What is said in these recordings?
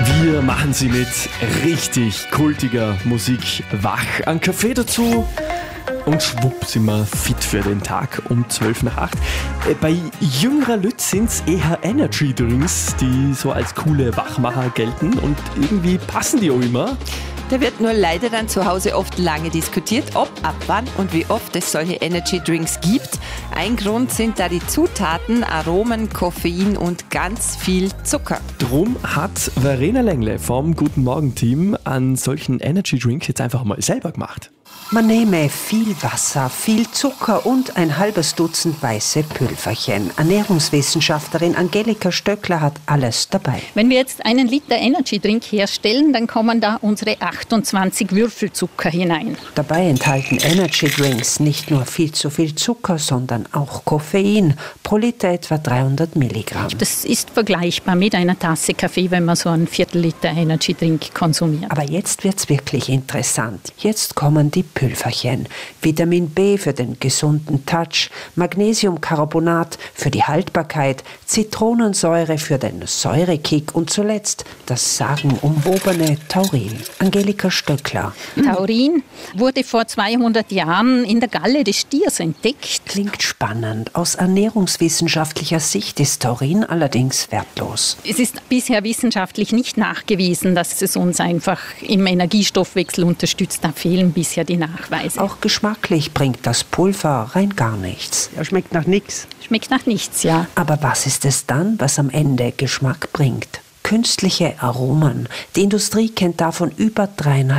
Wir machen sie mit richtig kultiger Musik wach. Ein Kaffee dazu und schwupp sind wir fit für den Tag um 12 nach 8. Bei jüngerer Leute sind es eher Energy Drinks, die so als coole Wachmacher gelten und irgendwie passen die auch immer. Da wird nur leider dann zu Hause oft lange diskutiert, ob, ab wann und wie oft es solche Energy Drinks gibt. Ein Grund sind da die Zutaten, Aromen, Koffein und ganz viel Zucker. Drum hat Verena Lengle vom Guten Morgen Team an solchen Energy Drinks jetzt einfach mal selber gemacht. Man nehme viel Wasser, viel Zucker und ein halbes Dutzend weiße Pülverchen. Ernährungswissenschaftlerin Angelika Stöckler hat alles dabei. Wenn wir jetzt einen Liter Energy Drink herstellen, dann kommen da unsere 28 Würfelzucker hinein. Dabei enthalten Energy Drinks nicht nur viel zu viel Zucker, sondern auch Koffein. Pro Liter etwa 300 Milligramm. Das ist vergleichbar mit einer Tasse Kaffee, wenn man so einen Viertel-Liter Energy Drink konsumiert. Aber jetzt wird's wirklich interessant. Jetzt kommen die Pülverchen. Vitamin B für den gesunden Touch, Magnesiumcarbonat für die Haltbarkeit, Zitronensäure für den Säurekick und zuletzt das sagenumwobene Taurin. Angelika Stöckler. Taurin wurde vor 200 Jahren in der Galle des Stiers entdeckt. Klingt spannend. Aus ernährungswissenschaftlicher Sicht ist Taurin allerdings wertlos. Es ist bisher wissenschaftlich nicht nachgewiesen, dass es uns einfach im Energiestoffwechsel unterstützt. Da fehlen bisher die Nachweise. Auch geschmacklich bringt das Pulver rein gar nichts. Ja, schmeckt nach nichts. Schmeckt nach nichts, ja. Aber was ist es dann, was am Ende Geschmack bringt? Künstliche Aromen. Die Industrie kennt davon über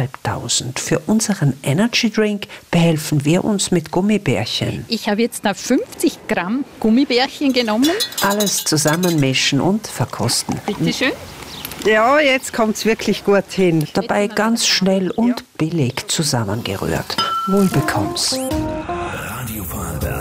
3.500. Für unseren Energy Drink behelfen wir uns mit Gummibärchen. Ich habe jetzt da 50 Gramm Gummibärchen genommen. Alles zusammenmischen und verkosten. Bitte schön. Ja, jetzt kommt es wirklich gut hin. Dabei ganz schnell und billig zusammengerührt. Wohlbekomm's. Radio Vorarlberg.